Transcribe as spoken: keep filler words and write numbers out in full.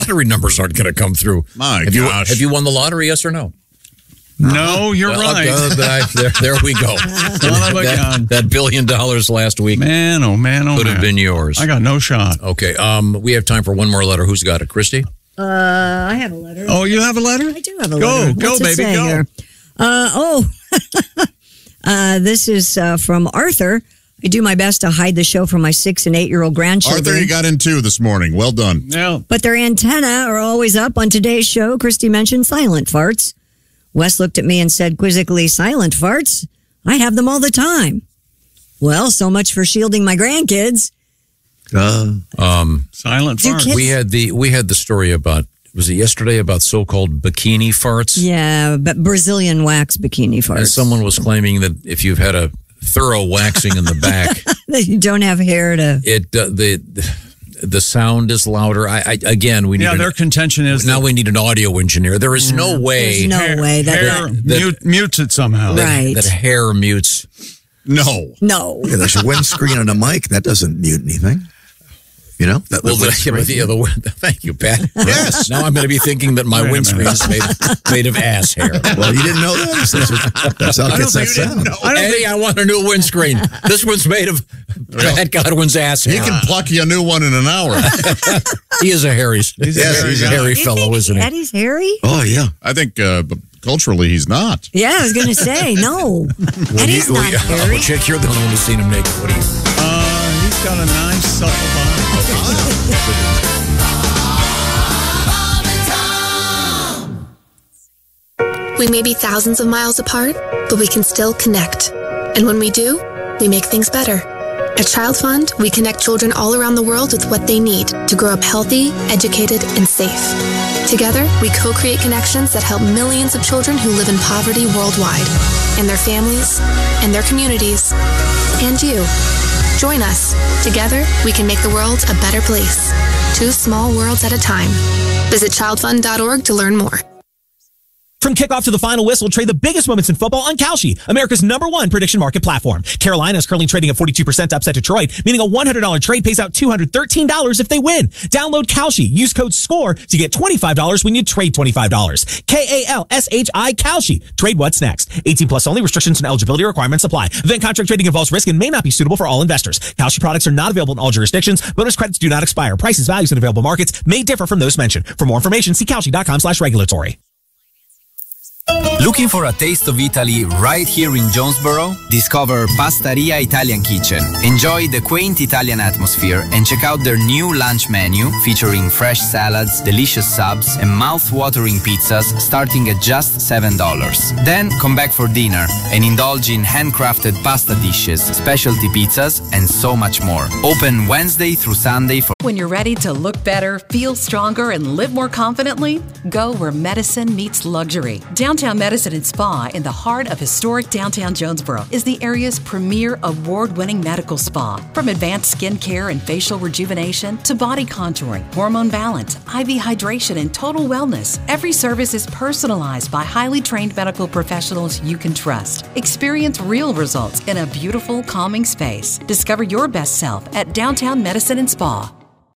lottery numbers aren't going to come through. My have gosh. You, have you won the lottery, yes or no? No, you're well, right. Uh, I, there, there we go. Son of a that, gun. that billion dollars last week Man, oh, man, oh, could man. have been yours. I got no shot. Okay, um, we have time for one more letter. Who's got it? Christy? Uh, I have a letter. Oh, you have a letter? I do have a go, letter. Go, What's go, it baby, say go. here? Uh, oh, uh, this is uh, from Arthur. I do my best to hide the show from my six and eight-year-old grandchildren. Arthur, you got in two this morning. Well done. Yeah. But their antenna are always up on today's show. Christy mentioned silent farts. Wes looked at me and said quizzically, silent farts? I have them all the time. Well, so much for shielding my grandkids. Uh, Um, Silent Do fart. kids- we had the we had the story about, was it yesterday, about so-called bikini farts? Yeah, but Brazilian wax bikini farts. And someone was claiming that if you've had a thorough waxing in the back, That you don't have hair to... it uh, the the sound is louder. I, I again we need Yeah, an, their contention is now that we need an audio engineer. There is no way There's no hair, way that... hair that mute, mutes it somehow. that, Right. that hair mutes. No. no. yeah, there's a windscreen and a mic. That doesn't mute anything. You know? That Well, little the, yeah, but windscreen. the, the, thank you, Pat. Yes. Now I'm going to be thinking that my Wait a windscreen minute. is made, made of ass hair. Well, you didn't know that? That's, what- that's how it gets that sound. Eddie, I want a new windscreen. This one's made of Pat Godwin's ass He hair. can pluck you a new one in an hour. He is a hairy, He's a yes, hairy he's a guy. hairy You fellow, think isn't he? Eddie's hairy? Oh, yeah. I think uh, but culturally he's not. Yeah, I was going to say, no. Eddie's Well, not yeah, hairy. well, Chick, you're the only one who's seen him naked. What do you? Uh, he's got a nice, supple body. We may be thousands of miles apart, but we can still connect. And when we do, we make things better. At Child Fund, we connect children all around the world with what they need to grow up healthy, educated, and safe. Together, we co-create connections that help millions of children who live in poverty worldwide, and their families, and their communities, and you. Join us. Together, we can make the world a better place. Two small worlds at a time. Visit child fund dot org to learn more. From kickoff to the final whistle, trade the biggest moments in football on Kalshi, America's number one prediction market platform. Carolina is currently trading at forty-two percent to upset Detroit, meaning a one hundred dollars trade pays out two hundred thirteen dollars if they win. Download Kalshi. Use code SCORE to get twenty-five dollars when you trade twenty-five dollars. K A L S H I Kalshi. Trade what's next. eighteen plus only. Restrictions and eligibility requirements apply. Event contract trading involves risk and may not be suitable for all investors. Kalshi products are not available in all jurisdictions. Bonus credits do not expire. Prices, values, and available markets may differ from those mentioned. For more information, see Kalshi dot com slash regulatory. Looking for a taste of Italy right here in Jonesboro? Discover Pastaria Italian Kitchen. Enjoy the quaint Italian atmosphere and check out their new lunch menu featuring fresh salads, delicious subs, and mouth-watering pizzas starting at just seven dollars. Then come back for dinner and indulge in handcrafted pasta dishes, specialty pizzas, and so much more. Open Wednesday through Sunday for... When you're ready to look better, feel stronger, and live more confidently, go where medicine meets luxury. Downtown Medicine and Spa in the heart of historic downtown Jonesboro is the area's premier award-winning medical spa. From advanced skin care and facial rejuvenation to body contouring, hormone balance, I V hydration, and total wellness, every service is personalized by highly trained medical professionals you can trust. Experience real results in a beautiful, calming space. Discover your best self at Downtown Medicine and Spa.